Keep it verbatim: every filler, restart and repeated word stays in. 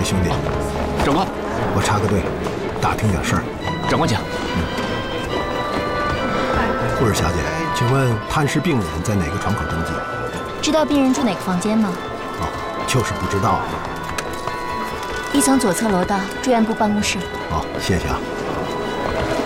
位兄弟， 长官， 我插个队，打听点事儿。 长官请。 嗯。护士小姐，请问探视病人在哪个窗口登记？ 知道病人住哪个房间吗？ 哦，就是不知道。 一层左侧楼道住院部办公室。 好，谢谢啊。